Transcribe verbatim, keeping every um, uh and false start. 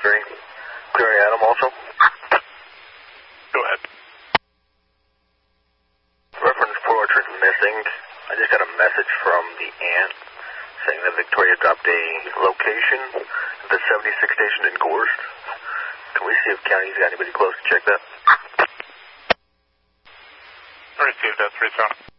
three. Clearing Adam also. Go ahead. Reference Portrait missing. I just got a message from the aunt saying that Victoria dropped a location at the seventy-six station in Gorst. Can we see if county's got anybody close to check that? Received that, three seven.